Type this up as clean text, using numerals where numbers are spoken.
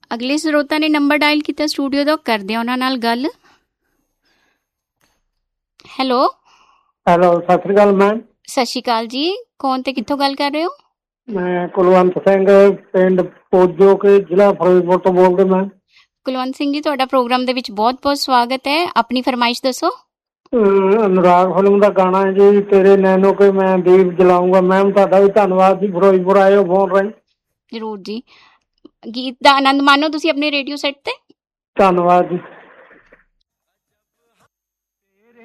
ਅਗਲੇ ਸਰੋਤਾ ਨੇ number dial ਕੀਤਾ ਸਟੂਡੀਓ ਦਾ, ਕਰਦੇ ਆ ਉਹਨਾਂ ਨਾਲ ਗੱਲ। ਹੈਲੋ ਹੈਲੋ, ਸਤਿ ਸ੍ਰੀ ਅਕਾਲ ਮੈਮ। ਸਤਿ ਸ਼੍ਰੀ ਅਕਾਲ ਜੀ, ਕੌਣ ਤੇ ਕਿੱਥੋਂ ਗੱਲ ਕਰ ਰਹੇ ਹੋ? ਮੈਂ ਕੁਲਵੰਤ ਸਿੰਘ, ਪਿੰਡ ਪੋਜੋ ਕੇ, ਜ਼ਿਲ੍ਹਾ ਫਿਰੋਜ਼ਪੁਰ ਤੋਂ ਬੋਲਦੇ ਮੈਂ। ਕੁਲਵੰਤ ਸਿੰਘ ਜੀ, ਤੁਹਾਡਾ ਪ੍ਰੋਗਰਾਮ ਦੇ ਵਿੱਚ ਬਹੁਤ ਬਹੁਤ ਸਵਾਗਤ ਹੈ। ਆਪਣੀ ਫਰਮਾਇਸ਼ ਦੱਸੋ। ਅਨੁਰਾਗ ਫਿਲਮ ਦਾ ਗਾਣਾ ਹੈ ਜੀ, ਤੇਰੇ ਨੈਣੋ ਕੇ ਮੈਂ ਦੀਪ ਜਲਾਊਂਗਾ। ਮੈਮ ਤੁਹਾਡਾ ਵੀ ਧੰਨਵਾਦ ਜੀ, ਫਿਰੋਜ਼ਪੁਰ ਆਏ ਹੋ ਫੋਨ ਰਾਹੀਂ। ਜ਼ਰੂਰ ਜੀ, ਗੀਤ ਦਾ ਆਨੰਦ ਮਾਣੋ ਤੁਸੀਂ ਆਪਣੇ ਰੇਡੀਓ ਸੈੱਟ ਤੇ। ਧੰਨਵਾਦ ਜੀ।